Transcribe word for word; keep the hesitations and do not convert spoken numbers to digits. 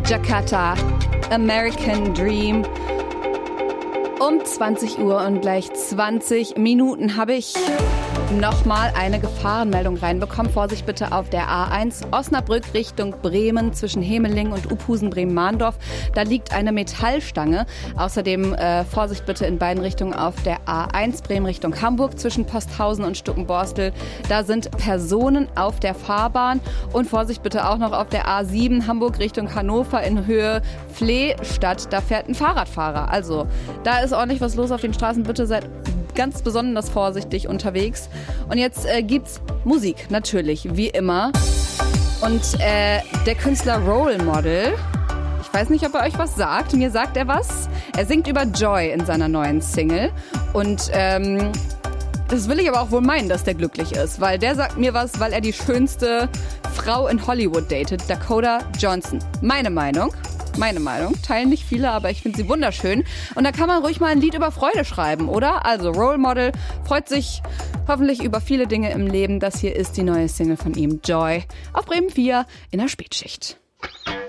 Jakarta, American Dream. Um zwanzig Uhr und gleich zwanzig Minuten habe ich nochmal eine Gefahrenmeldung reinbekommen. Vorsicht bitte auf der A eins Osnabrück Richtung Bremen zwischen Hemeling und Uphusen Bremen-Mahndorf. Da liegt eine Metallstange. Außerdem äh, Vorsicht bitte in beiden Richtungen auf der A eins Bremen Richtung Hamburg zwischen Posthausen und Stuckenborstel. Da sind Personen auf der Fahrbahn. Und Vorsicht bitte auch noch auf der A sieben Hamburg Richtung Hannover in Höhe Flehstadt. Da fährt ein Fahrradfahrer. Also da ist ordentlich was los auf den Straßen. Bitte seid ganz besonders vorsichtig unterwegs. Und jetzt äh, gibt's Musik, natürlich, wie immer. Und äh, der Künstler Role Model, ich weiß nicht, ob er euch was sagt. Mir sagt er was. Er singt über Joy in seiner neuen Single. Und ähm, das will ich aber auch wohl meinen, dass der glücklich ist. Weil der sagt mir was, weil er die schönste Frau in Hollywood datet, Dakota Johnson. Meine Meinung. Meine Meinung. Teilen nicht viele, aber ich finde sie wunderschön. Und da kann man ruhig mal ein Lied über Freude schreiben, oder? Also Role Model freut sich hoffentlich über viele Dinge im Leben. Das hier ist die neue Single von ihm, Joy, auf Bremen vier in der Spätschicht.